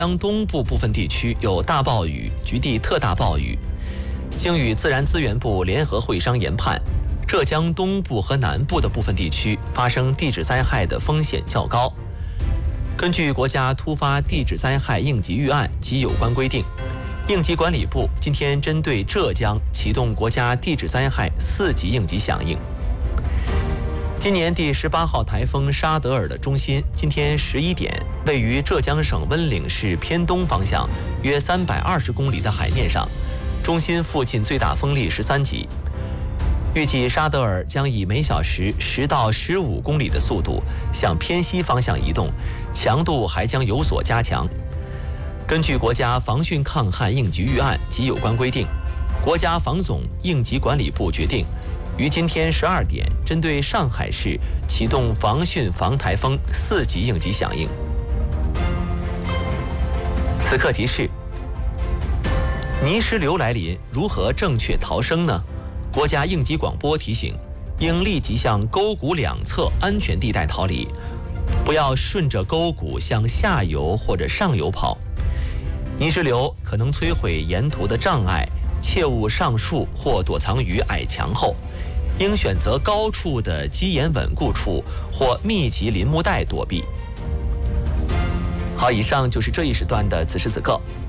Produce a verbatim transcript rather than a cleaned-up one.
江东部部分地区有大暴雨，局地特大暴雨。经与自然资源部联合会商研判，浙江东部和南部的部分地区发生地质灾害的风险较高。根据国家突发地质灾害应急预案及有关规定，应急管理部今天针对浙江启动国家地质灾害四级应急响应。今年第十八号台风沙德尔的中心今天十一点位于浙江省温岭市偏东方向约三百二十公里的海面上，中心附近最大风力十三级。预计沙德尔将以每小时十到十五公里的速度向偏西方向移动，强度还将有所加强。根据国家防汛抗旱应急预案及有关规定，国家防总应急管理部决定于今天十二点针对上海市启动防汛防台风四级应急响应。此刻提示：泥石流来临，如何正确逃生呢？国家应急广播提醒，应立即向沟谷两侧安全地带逃离，不要顺着沟谷向下游或者上游跑。泥石流可能摧毁沿途的障碍，切勿上树或躲藏于矮墙后，应选择高处的基岩稳固处或密集林木带躲避。好，以上就是这一时段的此时此刻。